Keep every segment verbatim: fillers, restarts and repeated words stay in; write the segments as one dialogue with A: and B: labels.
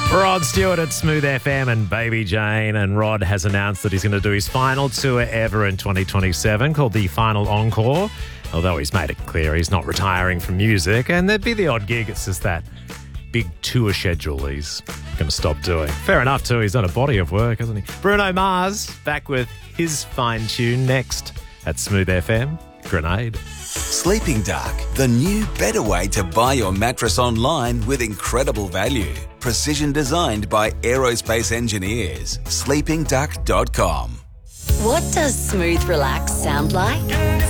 A: Rod Stewart at Smooth F M and Baby Jane. And Rod has announced that he's going to do his final tour ever in twenty twenty-seven called the Final Encore. Although he's made it clear he's not retiring from music, and there'd be the odd gig. It's just that big tour schedule he's going to stop doing. Fair enough too, he's done a body of work, hasn't he? Bruno Mars back with his fine tune next at Smooth F M. Grenade.
B: Sleeping Dark, the new, better way to buy your mattress online with incredible value. Precision designed by aerospace engineers. sleeping duck dot com.
C: What does Smooth Relax sound like?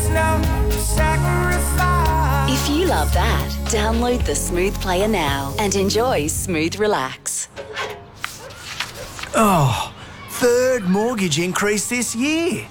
C: If you love that, download the Smooth Player now and enjoy Smooth Relax.
D: Oh, third mortgage increase this year.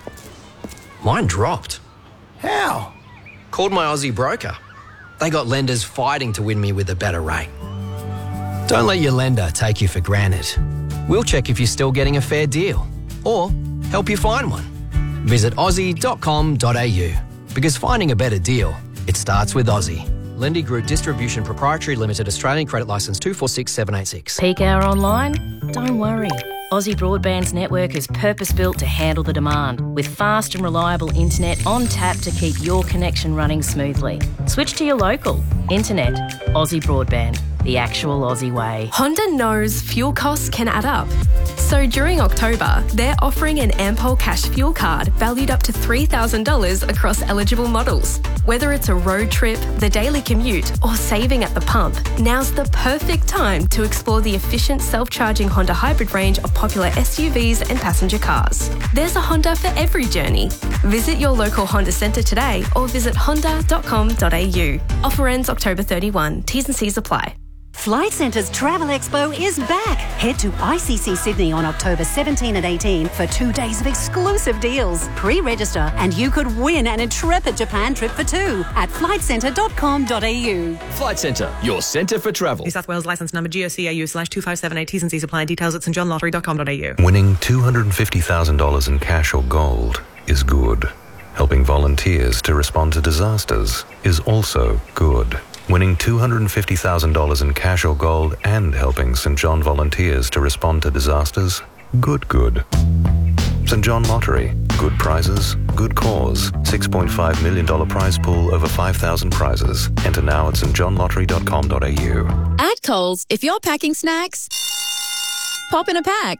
E: Mine dropped.
D: How?
E: Called my Aussie broker. They got lenders fighting to win me with a better rate. Don't let your lender take you for granted. We'll check if you're still getting a fair deal or help you find one. Visit aussie dot com dot a u because finding a better deal, it starts with Aussie. Lendy Group Distribution Proprietary Limited, Australian Credit Licence two four six seven eight six.
F: Peak hour online? Don't worry. Aussie Broadband's network is purpose-built to handle the demand, with fast and reliable internet on tap to keep your connection running smoothly. Switch to your local. Internet. Aussie Broadband. The actual Aussie way.
G: Honda knows fuel costs can add up. So during October, they're offering an Ampol Cash fuel card valued up to three thousand dollars across eligible models. Whether it's a road trip, the daily commute, or saving at the pump, now's the perfect time to explore the efficient self-charging Honda hybrid range of popular S U Vs and passenger cars. There's a Honda for every journey. Visit your local Honda centre today or visit honda dot com dot a u. Offer ends October thirty-first. T's and C's apply.
H: Flight Centre's Travel Expo is back. Head to I C C Sydney on October seventeenth and eighteenth for two days of exclusive deals. Pre-register and you could win an intrepid Japan trip for two at flight centre dot com dot a u.
I: Flight Centre, your centre for travel.
J: New South Wales licence number G O C A U slash two five seven eight. T's and C's apply. Details at st john lottery dot com dot a u.
K: Winning two hundred fifty thousand dollars in cash or gold is good. Helping volunteers to respond to disasters is also good. Winning two hundred fifty thousand dollars in cash or gold and helping St John volunteers to respond to disasters, good, good. St John Lottery, good prizes, good cause. six point five million dollars prize pool, over five thousand prizes. Enter now at st john lottery dot com dot a u.
L: At Coles, if you're packing snacks, pop in a pack.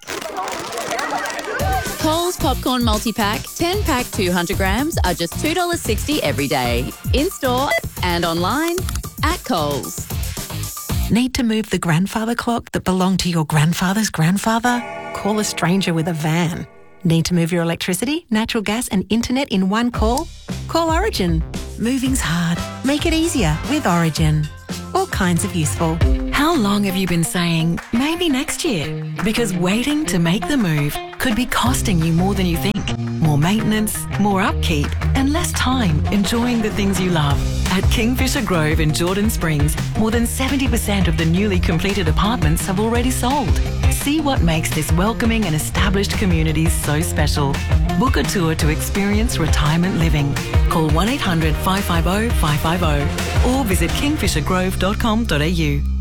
L: Coles Popcorn Multi-Pack, ten pack two hundred grams are just two dollars sixty every day. In-store and online at Coles.
M: Need to move the grandfather clock that belonged to your grandfather's grandfather? Call a stranger with a van. Need to move your electricity, natural gas and internet in one call? Call Origin. Moving's hard. Make it easier with Origin. All kinds of useful. How long have you been saying, maybe next year? Because waiting to make the move could be costing you more than you think. More maintenance, more upkeep, and less time enjoying the things you love. At Kingfisher Grove in Jordan Springs, more than seventy percent of the newly completed apartments have already sold. See what makes this welcoming and established community so special. Book a tour to experience retirement living. Call one eight hundred five five zero five five zero or visit kingfisher grove dot com dot a u.